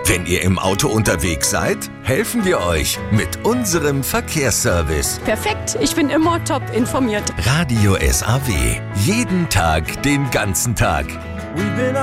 Wenn ihr im Auto unterwegs seid, helfen wir euch mit unserem Verkehrsservice. Perfekt, ich bin immer top informiert. Radio SAW. Jeden Tag, den ganzen Tag.